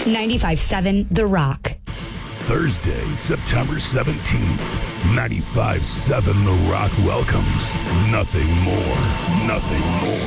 95.7 The Rock. Thursday, September 17th, 95.7 The Rock welcomes Nothing More. Nothing More.